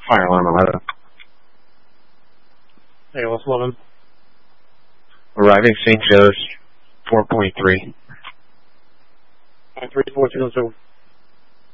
Fire alarm 11. ALS 11. Arriving St. Joe's 4.3. 34202.